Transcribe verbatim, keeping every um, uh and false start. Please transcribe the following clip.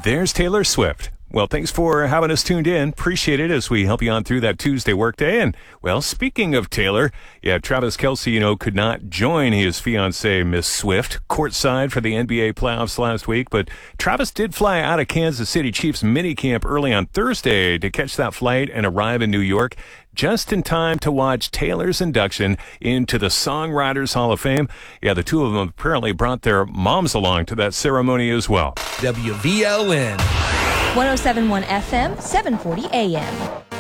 There's Taylor Swift. Well, thanks for having us tuned in. Appreciate it as we help you on through that Tuesday workday. And, well, speaking of Taylor, yeah, Travis Kelce, you know, could not join his fiancée, Miss Swift, courtside for the N B A playoffs last week. But Travis did fly out of Kansas City Chiefs minicamp early on Thursday to catch that flight and arrive in New York just in time to watch Taylor's induction into the Songwriters Hall of Fame. Yeah, the two of them apparently brought their moms along to that ceremony as well. W V L N one oh seven point one F M, seven forty A M.